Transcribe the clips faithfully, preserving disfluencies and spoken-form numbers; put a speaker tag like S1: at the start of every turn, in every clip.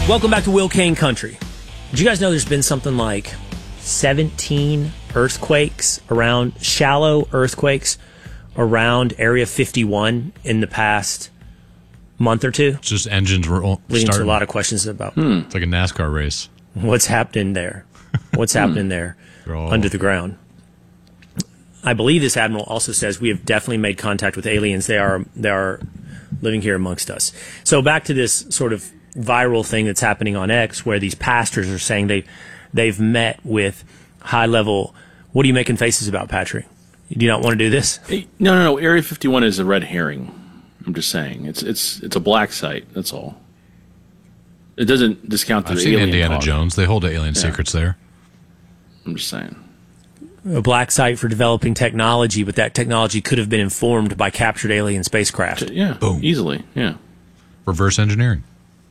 S1: Welcome back to Will Kane Country. Did you guys know there's been something like seventeen earthquakes around, shallow earthquakes around Area fifty-one in the past month or two?
S2: It's just engines were all
S1: leading
S2: starting.
S1: to a lot of questions about
S2: Hmm. It's like a NASCAR race.
S1: What's happening there? What's happening there
S2: all-
S1: under the ground? I believe this admiral also says we have definitely made contact with aliens. They are they are living here amongst us. So back to this sort of viral thing that's happening on X, where these pastors are saying they they've met with high level. What are you making faces about, Patrick? Do you not want to do this?
S3: Hey, no, no, no. Area fifty-one is a red herring. I'm just saying it's it's it's a black site. That's all. It doesn't discount the
S2: I've seen
S3: alien
S2: Indiana
S3: cause.
S2: Jones. They hold alien
S3: Yeah.
S2: secrets there.
S3: I'm just saying.
S1: A black site for developing technology, but that technology could have been informed by captured alien spacecraft.
S3: Yeah,
S2: Boom.
S3: easily. Yeah,
S2: Reverse engineering.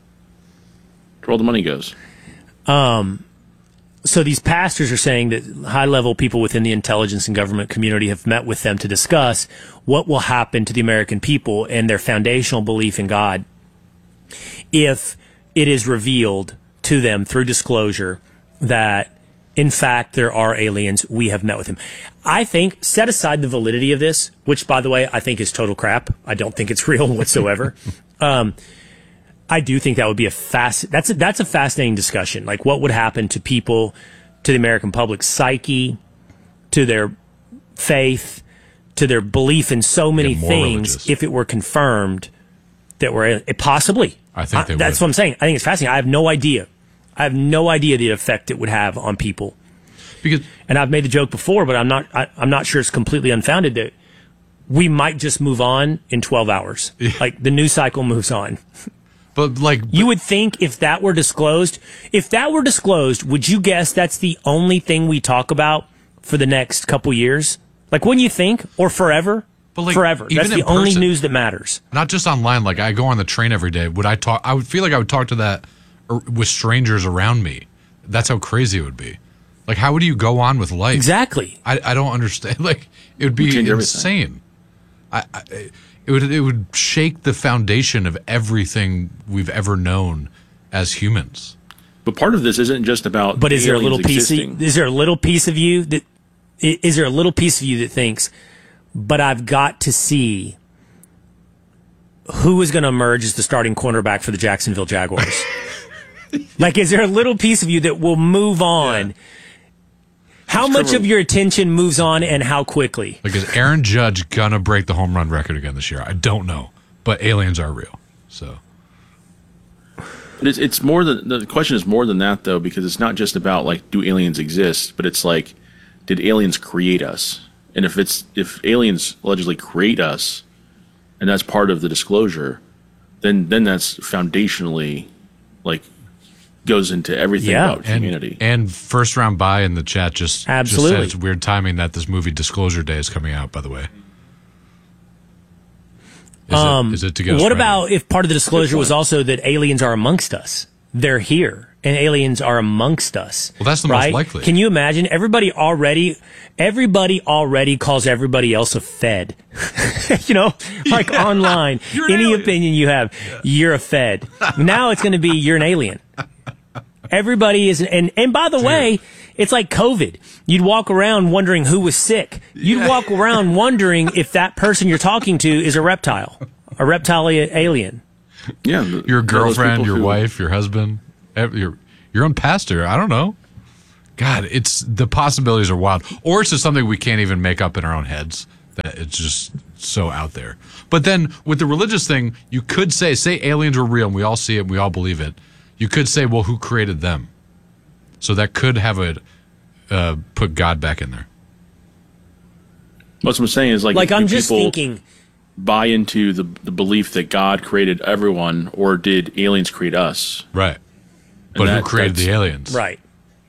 S3: where all the money goes.
S1: Um, so these pastors are saying that high-level people within the intelligence and government community have met with them to discuss what will happen to the American people and their foundational belief in God if it is revealed to them through disclosure that, in fact, there are aliens. We have met with them. I think, set aside the validity of this, which, by the way, I think is total crap. I don't think it's real whatsoever. um, I do think that would be a fast. That's a, that's a fascinating discussion. Like, what would happen to people, to the American public's psyche, to their faith, to their belief in so many
S2: Get more
S1: things,
S2: religious.
S1: if it were confirmed that we're possibly.
S2: I think they
S1: that's
S2: would.
S1: what I'm saying. I think it's fascinating. I have no idea. I have no idea the effect it would have on people.
S2: Because
S1: And I've made the joke before, but I'm not. I, I'm not sure it's completely unfounded that we might just move on in twelve hours.
S2: Yeah.
S1: Like the news cycle moves on.
S2: But like
S1: You would think if that were disclosed, if that were disclosed, would you guess that's the only thing we talk about for the next couple years? Like, wouldn't you think? Or forever?
S2: But, like,
S1: forever.
S2: even
S1: That's the
S2: in
S1: only
S2: person.
S1: news that matters.
S2: not just online. Like I go on the train every day. Would I talk? I would feel like I would talk to that or, with strangers around me. That's how crazy it would be. Like, how would you go on with life?
S1: Exactly.
S2: I, I don't understand. Like, it would be
S3: change
S2: insane. I, I it would it would shake the foundation of everything we've ever known as humans.
S3: But part of this isn't just about.
S1: But is there a
S3: aliens
S1: little piece?
S3: existing.
S1: Of, is there a little piece of you that? i- Is there a little piece of you that thinks, but I've got to see who is going to emerge as the starting cornerback for the Jacksonville Jaguars? Like, is there a little piece of you that will move on?
S2: Yeah.
S1: How
S3: It's
S1: much
S3: Trevor-
S1: of your attention moves on, and how quickly?
S2: Like, is Aaron Judge gonna break the home run record again this year? I don't know, but aliens are real. So
S3: But It's, it's more than the question is more than that though, because it's not just about like do aliens exist, but it's like did aliens create us? And if it's if aliens allegedly create us, and that's part of the disclosure, then then that's foundationally like goes into everything
S1: Yeah.
S3: about
S2: and,
S3: humanity.
S2: and first round buy in the chat just
S1: Absolutely.
S2: just said it's weird timing that this movie Disclosure Day is coming out. By the way, is,
S1: Um,
S2: it, is it to get us
S1: what
S2: ready?
S1: about if part of the disclosure
S3: point.
S1: was also that aliens are amongst us? They're here, and aliens are amongst us.
S2: Well, that's the most
S1: right?
S2: likely.
S1: Can you imagine? Everybody already, everybody already calls everybody else a Fed. You know, like online,
S2: You're an
S1: any
S2: alien.
S1: opinion you have, you're a Fed. Now it's going to be you're an alien. Everybody is, and and by the way, it's like COVID. You'd walk around wondering who was sick. You'd
S2: Yeah.
S1: walk around wondering if that person you're talking to is a reptile, a reptile alien.
S3: Yeah, the-
S2: Your
S3: those
S2: girlfriend,
S3: people
S2: your
S3: who-
S2: wife, your husband, ev- your your own pastor. I don't know. God, it's the possibilities are wild. Or it's just something we can't even make up in our own heads. That it's just so out there. But then with the religious thing, you could say, say aliens were real and we all see it and we all believe it. You could say, well, who created them? So that could have a uh, put God back in there.
S3: What I'm saying is like
S1: Like,
S3: if
S1: I'm just
S3: people
S1: thinking,
S3: buy into the the belief that God created everyone, or did aliens create us?
S2: Right. But
S3: that-
S2: who created the
S3: that's-
S2: aliens?
S1: right.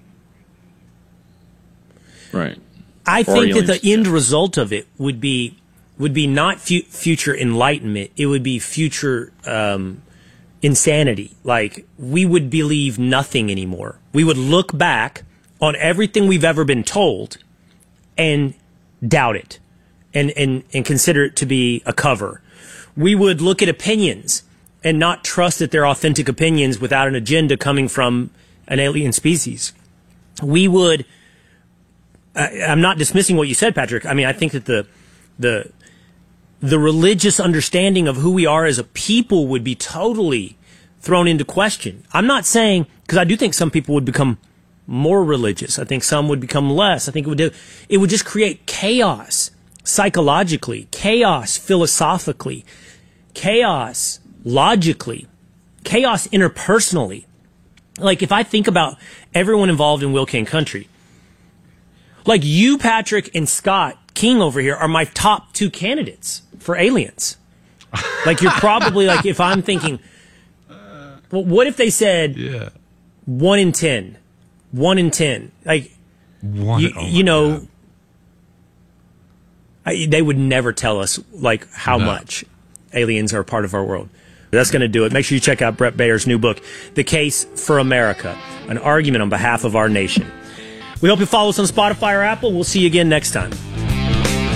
S3: Right.
S1: I
S3: Or
S1: think that
S3: aliens,
S1: the end
S3: yeah.
S1: result of it would be would be not fu- future enlightenment. It would be future um, insanity. Like, we would believe nothing anymore. We would look back on everything we've ever been told and doubt it and, and, and consider it to be a cover. We would look at opinions and not trust that they're authentic opinions without an agenda coming from an alien species. We would, I, I'm not dismissing what you said, Patrick. I mean, I think that the, the, the religious understanding of who we are as a people would be totally thrown into question. I'm not saying, because I do think some people would become more religious. I think some would become less. I think it would do, it would just create chaos psychologically, chaos philosophically, chaos logically, chaos interpersonally. Like, if I think about everyone involved in Will King Country, like you, Patrick, and Scott King over here are my top two candidates for aliens. Like, you're probably like, if I'm thinking, well, what if they said
S2: Yeah.
S1: one in ten, one in ten, like,
S2: One,
S1: you,
S2: oh my
S1: you know,
S2: God.
S1: I, they would never tell us like how
S2: No.
S1: much aliens are a part of our world. That's going to do it. Make sure you check out Brett Bayer's new book, The Case for America, an argument on behalf of our nation. We hope you follow us on Spotify or Apple. We'll see you again next time.